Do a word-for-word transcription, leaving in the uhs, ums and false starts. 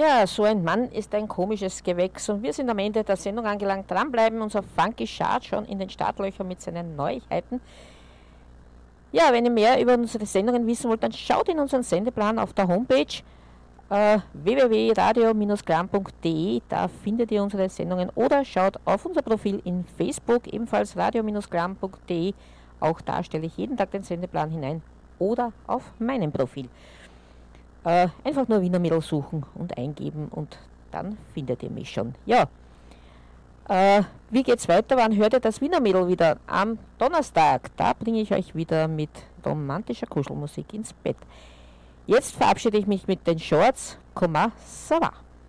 Ja, so ein Mann ist ein komisches Gewächs und wir sind am Ende der Sendung angelangt. Dranbleiben, unser Funky Chart schon in den Startlöchern mit seinen Neuigkeiten. Ja, wenn ihr mehr über unsere Sendungen wissen wollt, dann schaut in unseren Sendeplan auf der Homepage äh, w w w punkt radio gram punkt d e, da findet ihr unsere Sendungen, oder schaut auf unser Profil in Facebook, ebenfalls radio gram punkt d e, auch da stelle ich jeden Tag den Sendeplan hinein, oder auf meinem Profil. Äh, einfach nur Wiener Mädel suchen und eingeben und dann findet ihr mich schon. Ja, äh, wie geht's weiter? Wann hört ihr das Wiener Mädel wieder? Am Donnerstag, da bringe ich euch wieder mit romantischer Kuschelmusik ins Bett. Jetzt verabschiede ich mich mit den Shorts. Comment ça va?